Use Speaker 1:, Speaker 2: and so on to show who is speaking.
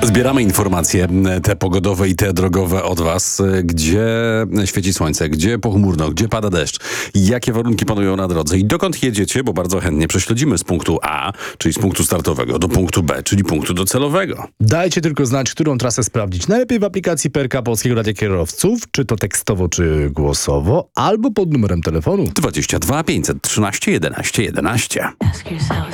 Speaker 1: Zbieramy informacje, te pogodowe i te drogowe od was. Gdzie świeci słońce, gdzie pochmurno, gdzie pada deszcz, jakie warunki panują na drodze i dokąd jedziecie, bo bardzo chętnie prześledzimy z punktu A, czyli z punktu startowego, do punktu B, czyli punktu docelowego.
Speaker 2: Dajcie tylko znać, którą trasę sprawdzić. Najlepiej w aplikacji PRK Polskiego Radia Kierowców, czy to tekstowo, czy głosowo, albo pod numerem telefonu
Speaker 1: 22 513 11 11.
Speaker 3: Ask yourself